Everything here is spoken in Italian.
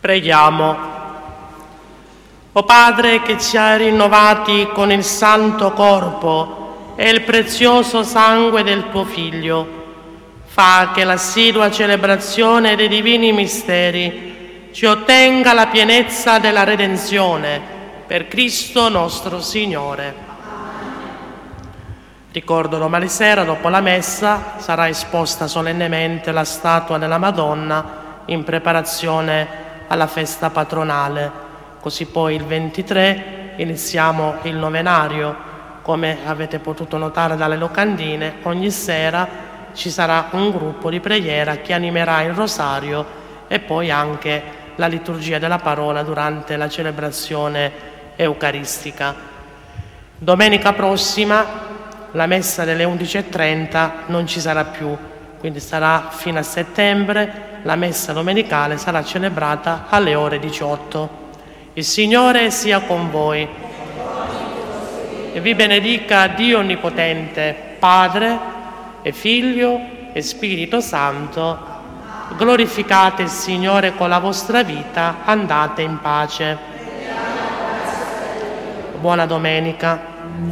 Preghiamo. O Padre, che ci hai rinnovati con il santo corpo e il prezioso sangue del tuo Figlio, fa che l'assidua celebrazione dei divini misteri ci ottenga la pienezza della redenzione per Cristo nostro Signore. Ricordo domani sera, dopo la messa, sarà esposta solennemente la statua della Madonna in preparazione alla festa patronale. Così poi il 23 iniziamo il novenario. Come avete potuto notare dalle locandine, ogni sera ci sarà un gruppo di preghiera che animerà il rosario e poi anche la liturgia della parola durante la celebrazione eucaristica. Domenica prossima la messa delle 11:30 non ci sarà più, quindi sarà fino a settembre. La messa domenicale sarà celebrata alle ore 18. Il Signore sia con voi e vi benedica Dio Onnipotente, Padre e Figlio e Spirito Santo. Glorificate il Signore con la vostra vita, andate in pace. Buona domenica.